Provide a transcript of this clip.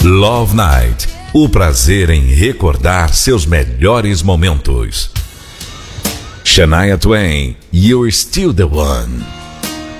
Love Night, o prazer em recordar seus melhores momentos. Shania Twain, You're Still the One.